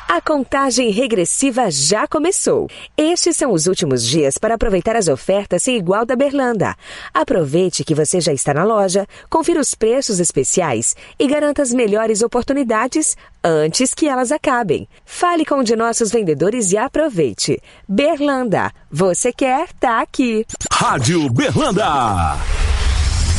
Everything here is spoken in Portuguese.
A contagem regressiva já começou. Estes são os últimos dias para aproveitar as ofertas sem igual da Berlanda. Aproveite que você já está na loja, confira os preços especiais e garanta as melhores oportunidades antes que elas acabem. Fale com um de nossos vendedores e aproveite. Berlanda, você quer, tá aqui. Rádio Berlanda.